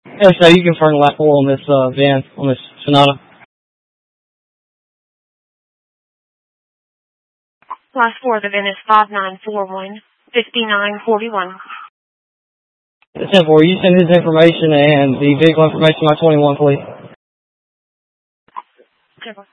Yes, so you confirm the last four on this van, on this Sonata. Last four of the VIN is 5941 5941. It's 10-4. You send his information and the vehicle information to my 21, please. Okay.